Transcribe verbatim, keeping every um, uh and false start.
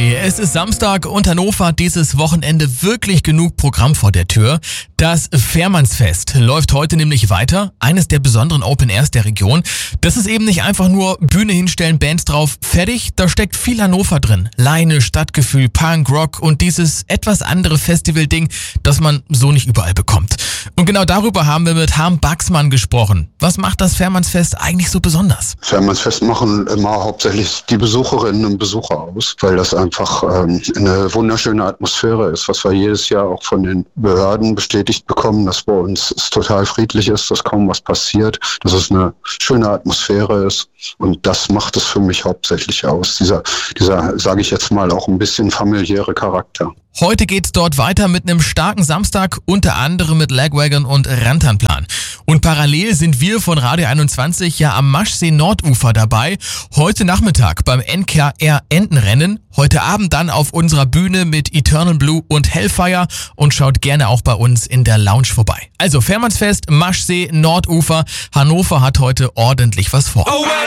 Maschsee. Es ist Samstag und Hannover hat dieses Wochenende wirklich genug Programm vor der Tür. Das Fährmannsfest läuft heute nämlich weiter, eines der besonderen Open Airs der Region. Das ist eben nicht einfach nur Bühne hinstellen, Bands drauf, fertig. Da steckt viel Hannover drin. Leine, Stadtgefühl, Punk, Rock und dieses etwas andere Festival-Ding, das man so nicht überall bekommt. Und genau darüber haben wir mit Harm Baxmann gesprochen. Was macht das Fährmannsfest eigentlich so besonders? Fährmannsfest machen immer hauptsächlich die Besucherinnen und Besucher aus, weil das einfach ähm, eine wunderschöne Atmosphäre ist, was wir jedes Jahr auch von den Behörden bestätigt bekommen, dass bei uns es total friedlich ist, dass kaum was passiert, dass es eine schöne Atmosphäre ist, und das macht es für mich hauptsächlich aus, dieser, dieser, sage ich jetzt mal, auch ein bisschen familiäre Charakter. Heute geht's dort weiter mit einem starken Samstag, unter anderem mit Lagwagon und Rantanplan. Und parallel sind wir von Radio einundzwanzig ja am Maschsee Nordufer dabei. Heute Nachmittag beim N K R Entenrennen. Heute Abend dann auf unserer Bühne mit Eternal Blue und Hellfire, und schaut gerne auch bei uns in der Lounge vorbei. Also Fährmannsfest, Maschsee Nordufer. Hannover hat heute ordentlich was vor. Oh,